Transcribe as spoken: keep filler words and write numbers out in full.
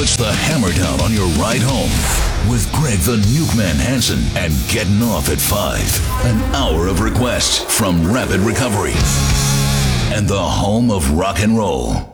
puts the hammer down on your ride home with Greg the Nukeman Hansen and Getting Off at five. An hour of requests from Rapid Recovery and the home of rock and roll.